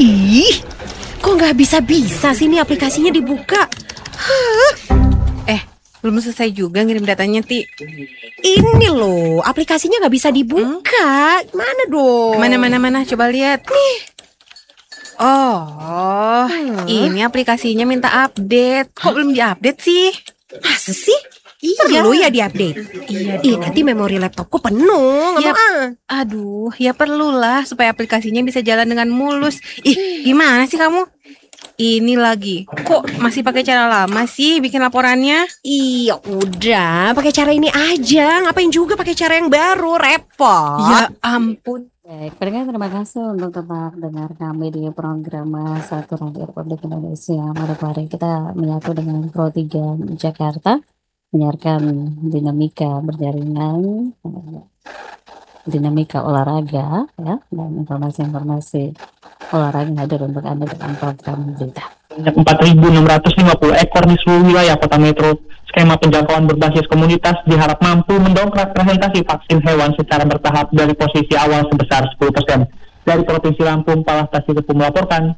Ih, kok nggak bisa-bisa sih nih aplikasinya dibuka? Belum selesai juga ngirim datanya, Ti. Ini loh, aplikasinya nggak bisa dibuka. Mana dong? Mana, coba lihat. Oh, ini aplikasinya minta update. Kok belum diupdate sih? Masa sih? Iya. Perlu ya diupdate? Iya Ih, dong. nanti memori laptopku penuh. Nggak Ya, mau. aduh, ya perlulah supaya aplikasinya bisa jalan dengan mulus. Ih, gimana sih kamu? Ini lagi, kok masih pakai cara lama sih bikin laporannya? Iya, udah pakai cara ini aja. Ngapain juga pakai cara yang baru? Repot. Ya ampun. Baik, pendengar terima kasih untuk tetap dengar kami di program Satu Radio Republik Indonesia. Mari kita menyatu dengan Pro 3 Jakarta, menyiarkan dinamika berjaringan, dinamika olahraga, ya, dan informasi-informasi olahraga yang hadir untuk Anda dalam program berita. 4.650 ekor di seluruh wilayah kota metro. Skema penjangkauan berbasis komunitas diharap mampu mendongkrak presentasi vaksin hewan secara bertahap dari posisi awal sebesar 10%. Dari Provinsi Lampung, Palas Tasikupu melaporkan.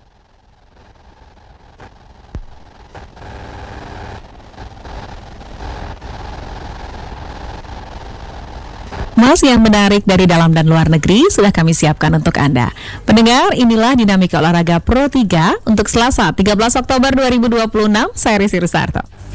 Mas yang menarik dari dalam dan luar negeri sudah kami siapkan untuk Anda. Pendengar, inilah dinamika olahraga Pro 3 untuk Selasa 13 Oktober 2026. Saya Risi Rusarto.